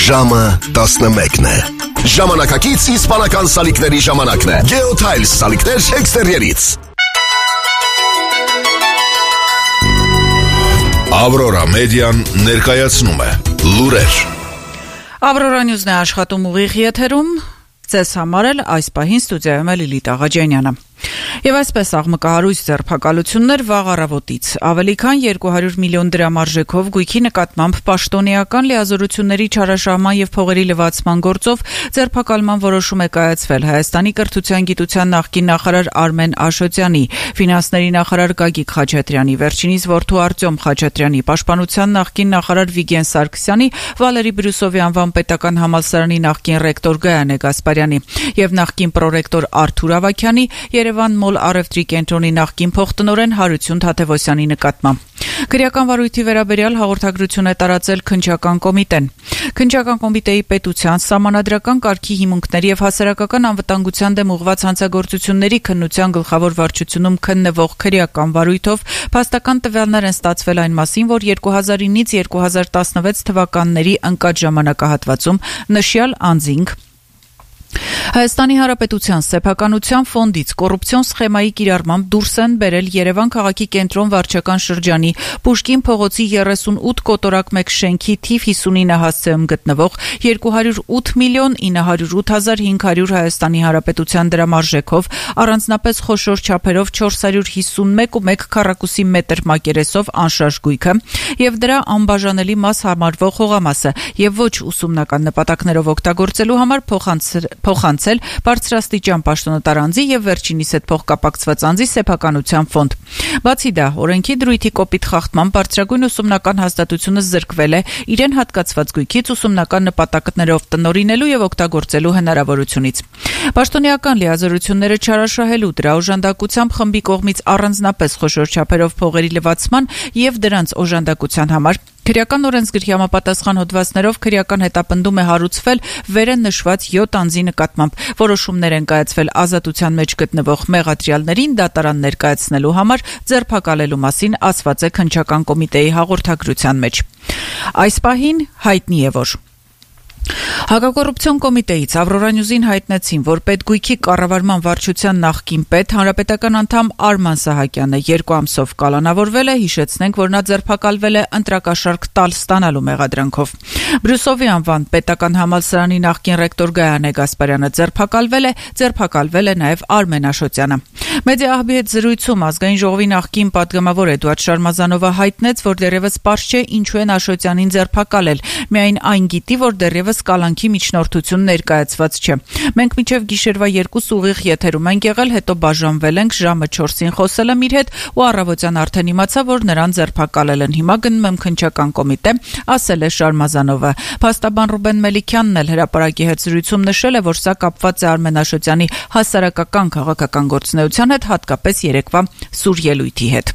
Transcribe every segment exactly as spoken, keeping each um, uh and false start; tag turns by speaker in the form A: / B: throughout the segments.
A: Ժամը տասնմեկն է։ Ժամանակակից իսպանական սալիկների ժամանակն է։ Geotiles սալիկներ էքստերիերից։ Aurora Median ներկայացնում է լուրեր։
B: Aurora News-ն է աշխատում ուղիղ եթերում։ Ձեզ համար էլ այս պահին ստուդիայում է Լիլիթ Աղաջանյանը։ Եվ այսպես աղմկահարույց ձերբակալություններ վաղ առավոտից։ Ավելի քան երկու հարյուր միլիոն դրամ արժեքով գույքի նկատմամբ պաշտոնեական լիազորությունների չարաշահման եւ փողերի լվացման գործով ձերբակալման որոշում է կայացվել Հայաստանի կրթության գիտության նախկին նախարար Արմեն Աշոտյանի, ֆինանսների նախարար Գագիկ Խաչատրյանի, վերջինիս որդու Արտյոմ Խաչատրյանի, պաշտպանության նախկին նախարար Վիգեն Սարգսյանի, Վալերի Բրյուսովի անվան պետական համալսարանի նախկին ռեկտոր Գայանե Գասպարյանի եւ նախկին պրոռեկտոր Արթուր Ավագյանի, Երևան մոլ առևտրի կենտրոնի նախկին փոխտնօրեն Հարություն Թադևոսյանի նկատմամբ։ Քրեական վարույթի վերաբերյալ հաղորդագրություն է տարածել Քննչական կոմիտեն։ Քննչական կոմիտեի պետության, սահմանադրական կարգի հիմունքների եւ հասարակական անվտանգության դեմ ուղղված հանցագործությունների քննության գլխավոր վարչությունում քննվող քրեական վարույթով փաստական տվյալներ են ստացվել այն մասին, որ երկու հազար ինից երկու հազար տասնվեց թվականների ընկած ժամանակահատվածում նշյալ անձինք Հայաստանի Հանրապետության սեփականության ֆոնդից կոռուպցիոն սխեմայի կիրառմամբ դուրս են բերել Երևան քաղաքի կենտրոն վարչական շրջանի Պուշկին փողոցի երեսունութ կոտորակ մեկ շենքի թիվ հիսունինը հասցեում գտնվող երկու հարյուր ութ միլիոն ինը հարյուր ութ հազար հինգ հարյուր Հայաստանի Հանրապետության դրամարժեքով առանձնապես խոշոր չափերով չորս հարյուր հիսունմեկ ու մեկ քառակուսի մետր մակերեսով անշարժ գույքը եւ դրա անբաժանելի մաս համարվող հողամասը եւ ոչ ուսումնական նպատակներով օգտագործելու համար փոխանցել փոխանցել բարձրաստիճան պաշտոնատար անձի եւ վերջինիս հետ փոխկապակցված անձի սեփականության ֆոնդ։ Բացի դա, օրենքի դրույթի կոպիտ խախտման բարձրագույն ուսումնական հաստատությունը զրկվել է իրեն հատկացված գույքից ուսումնական նպատակներով տնօրինելու եւ օգտագործելու հնարավորությունից։ Պաշտոնեական լիազորությունները չարաշահելու դրա օժանդակությամբ խմբի կողմից առանձնապես խոշոր չափերով փողերի լվացման եւ դրանց օժանդակության համար Քրեական օրենսգրքի համապատասխան հոդվածներով քրեական հետապնդում է հարուցվել վերը նշված յոթ անձի նկատմամբ։ Որոշումներ են կայացվել ազատության մեջ գտնվող մեղադրյալներին դատարան ներկայացնելու համար ձերբակալելու մասին ասված է Քննչական կոմիտեի հաղորդագրության մեջ։ Այս պահին հայտնի է, որ Հակակոռուպցիոն կոմիտեից Aurora News-ին հայտնեցին, որ պետգույքի կառավարման վարչության նախկին պետ հանրապետական անդամ Արման Սահակյանը երկու ամսով կալանավորվել է, հիշեցնենք, որ նա ձերբակալվել է ընտրակաշարք տալ ստանալու մեղադրանքով։ Բրյուսովի անվան պետական համալսարանի նախկին ռեկտոր Գայանե Գասպարյանը ձերբակալվել է, ձերբակալվել է նաև Արմեն Աշոտյանը։ Մեդիա-հաբի հետ զրույցում ազգային ժողովի նախկին պատգամավոր Էդուարդ Շարմազանովը հայտնեց, որ դեռևս պարզ չէ ինչու են Աշոտյանին ձերբակալել, միայն այն գիտի, որ դեռևս կալանքի միջնորդություն ներկայացված չէ։ Մենք մինչև գիշերվա երկուս ուղիղ եթերում ենք եղել, հետո բաժանվել ենք, ժամը չորսին խոսել եմ իր հետ ու առավոտյան արդեն իմացա, որ նրան ձերբակալել են։ Հիմա գնում եմ Քննչական կոմիտե, ասել է Շարմազանովը։ Փաստաբան Ռուբեն Մելիքյանն էլ հրապարակի հետ զրույցում նշել է, որ սա կապված է Արմեն Աշոտյանի հասարակական քաղաքական գործունեության հետ, հատկապես երեկվա սուր ելույթի հետ։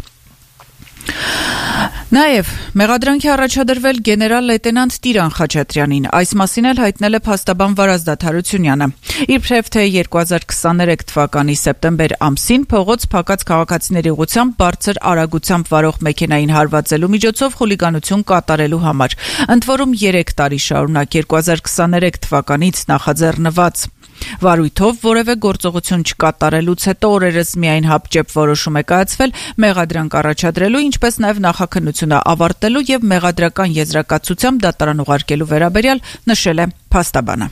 B: Նաև մեղադրանքի առաջադրվել գեներալ լեյտենանտ Տիրան Խաչատրյանին, այս մասին էլ հայտնել է փաստաբան Վարազդատ Հարությունյանը։ Իբրև թե երկու հազար քսաներեք թվականի սեպտեմբեր ամսին փողոց փակած քաղաքացիների ուղղությամբ բարձր արագությամբ վարող մեքենային հարվածելու միջոցով խուլիգանություն կատարելու համար։ Ընդ որում երեք տարի շարունակ երկու հազար քսաներեք թվականից նախաձեռնված վարույթով որևէ գործողություն չկատարելուց հետո օրերս միայն հապճեպ որոշում է կայացվել մեղադրանք առաջադրելու, ինչպես նաև նախաքննությունը ավարտելու եւ մեղադրական եզրակացությամբ դատարան ուղարկելու վերաբերյալ նշել է փաստաբանը։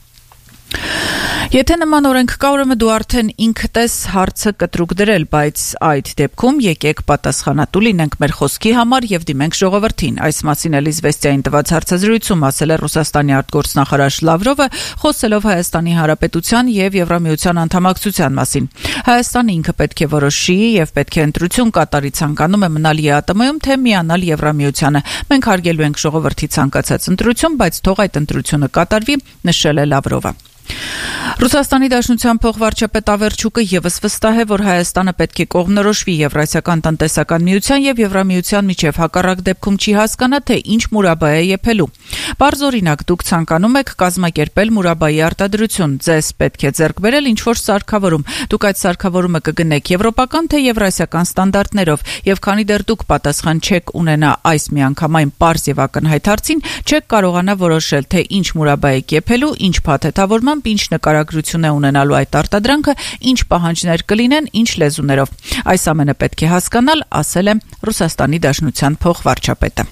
B: Եթե նման օրենք կա, ուրեմն դու արդեն ինքդ ես հարցը կտրուկ դրել, բայց այդ դեպքում եկեք պատասխանատու լինենք մեր խոսքի համար եւ դիմենք ժողովրդին։ Այս մասին էլ Իզվեստիային տված հարցազրույցում ասել է Ռուսաստանի արտգործնախարար Լավրովը, խոսելով Հայաստանի Հանրապետության եւ Եվրամիության անդամակցության մասին։ Հայաստանը ինքը պետք է որոշի եւ պետք է ընտրություն կատարի ցանկանում է մնալ ԵԱՏՄ-ում, թե միանալ Եվրամիությանը։ Մենք հարգելու ենք ժողովրդի ցանկացած ընտրություն, բայց թող այդ ընտրությունը կատարվի, նշել է Լավրովը։ Ռուսաստանի Դաշնության փոխվարչապետ Ավերչուկը եւս վստահ է, որ Հայաստանը պետք է կողմնորոշվի Եվրասիական տնտեսական միության եւ Եվրամիության միջև, հակառակ դեպքում չի հասկանա, թե ինչ Մուրաբա է եփելու։ Պարզ օրինակ, դուք ցանկանում եք կազմակերպել Մուրաբայի արտադրություն, ձեզ պետք է ձեռք բերել ինչ-որ սարքավորում։ Դուք այդ սարքավորումը կգնեք եվրոպական թե եվրասիական ստանդարտներով, եւ քանի դեռ դուք պատասխան չեք ունենա այս միանգամայն պարզ եւ ակնհայտ հարցին, չեք կարողանա որոշել, թե ինչ Մուրաբա եք եփելու, ինչ փաթեթավորմամբ, ինչ նկարագրություն է ունենալու այդ արտադրանքը, ինչ պահանջներ կլինեն, ինչ լեզուներով։ Այս ամենը պետք է հասկանալ, ասել է Ռուսաստանի Դաշնության փոխվարչապետը։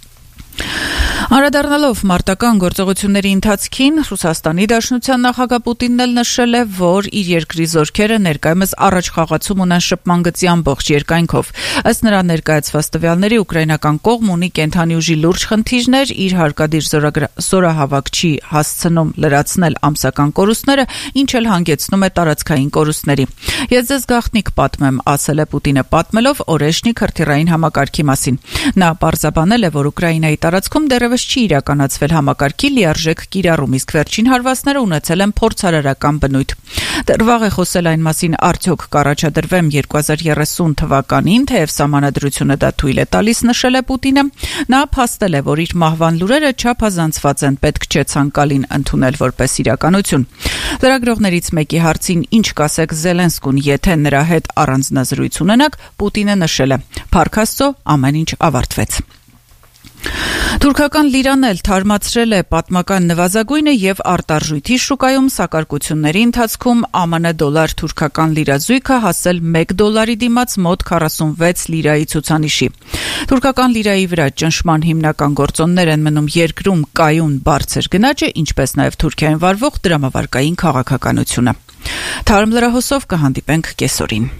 B: Անդրադառնալով մարտական գործողությունների ընթացքին, Ռուսաստանի Դաշնության նախագահ Պուտինն էլ նշել է, որ իր երկրի զորքերը ներկայումս առաջ խաղացում ունեն շփման գծի ամբողջ երկայնքով։ Ըստ նրա ներկայացված տվյալների, ուկրաինական կողմ ունի կենթանի ուժի լուրջ խնդիրներ, իր հարկադիր զորահավաքչի հասցնում լրացնել ամսական կորուստները, ինչ էլ հանգեցնում է տարածքային կորուստների։ Ես ձեզ գաղտնիք պատմեմ, ասել է Պուտինը, պատմելով Օրեշնիկ հրթիռային համակարգի մասին։ Նա պարզաբանել է, որ Ուկրաինայի տարածքում դեռևս չի իրականացվել համակարգի լիարժեք կիրառում, իսկ վերջին հարվածները ունեցել են փորձարարական բնույթ։ Դեռ վաղ է խոսել այն մասին, արդյոք կառաջադրվեմ երկու հազար երեսուն թվականին, թեև սահմանադրությունը դա թույլ է տալիս, նշել է Պուտինը։ Նա փաստել է, որ իր մահվան լուրերը չափազանցված են, պետք չէ ցանկալին ընդունել որպես իրականություն։ Լրագրողներից մեկի հարցին, ինչ կասեք Զելենսկուն, եթե նրա հետ առանձնազրույց ունենաք, Պուտինը նշել է. «Փառք Աստծո, ամեն ինչ ավարտվեց»։ Թուրքական լիրան էլ թարմացրել է պատմական նվազագույնը եւ արտարժույթի շուկայում սակարկությունների ընթացքում ԱՄՆ դոլար թուրքական լիրա զույգը հասել մեկ դոլարի դիմաց մոտ քառասունվեց լիրայի ցուցանիշի։ Թուրքական լիրայի վրա ճնշման հիմնական գործոններ են մնում երկրում կայուն բարձր գնաճը, ինչպես նաեւ Թուրքիայում վարվող դրամավարկային քաղաքականությունը։ Թարմ լրահոսով կհանդիպենք կեսօրին։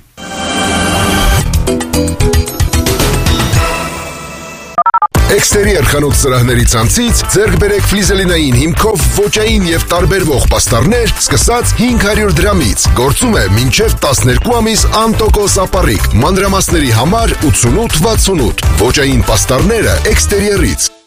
A: Էքստերիեր խանութ սրահների ցանցից ձեռք բերեք ֆլիզելինային հիմքով ոճային եւ տարբերվող պաստառներ սկսած հինգ հարյուր դրամից։ Գործում է մինչև տասներկու ամիս անտոկոս ապառիկ։ Մանրամասների համար ութսունութ վաթսունութ։ Ոճային պաստառները Էքստերիերից։